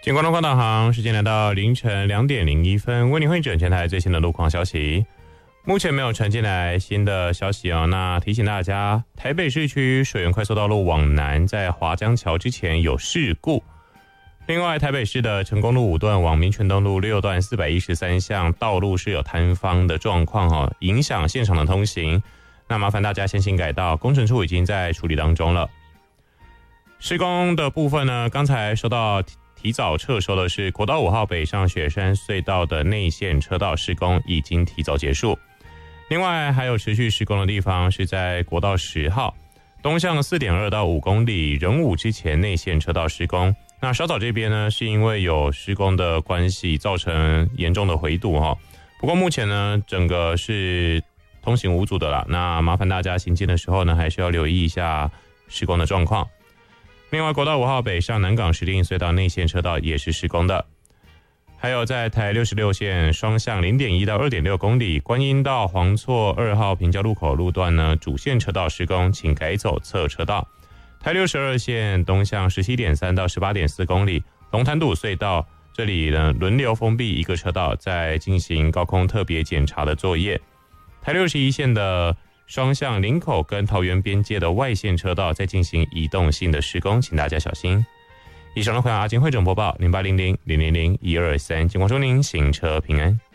经过路况导航，时间来到凌晨2点01分，为您汇整全台最新的路况消息。目前没有传进来新的消息哦。那提醒大家，台北市区水源快速道路往南，在华江桥之前有事故。另外，台北市的成功路5段往民权东路6段413巷道路是有坍方的状况哦，影响现场的通行。那麻烦大家先行改道，工程处已经在处理当中了。施工的部分呢，刚才收到提早撤收的是国道5号北上雪山隧道的内线车道施工已经提早结束。另外还有持续施工的地方是在国道10号东向 4.2 到5公里仁武之前内线车道施工。那稍早这边呢，是因为有施工的关系造成严重的回堵哈。不过目前呢，整个是通行无阻的啦。那麻烦大家行进的时候呢，还是要留意一下施工的状况。另外，国道5号北上南港石碇隧道内线车道也是施工的。还有在台66线双向 0.1 到 2.6 公里观音到黄厝2号平交路口路段呢，主线车道施工，请改走侧车道。台62线东向 17.3 到 18.4 公里龙潭堵隧道，这里呢轮流封闭一个车道，在进行高空特别检查的作业。台61线的双向林口跟桃园边界的外线车道在进行移动性的施工，请大家小心。以上的回答阿金汇整播报0800000123，经过祝您行车平安。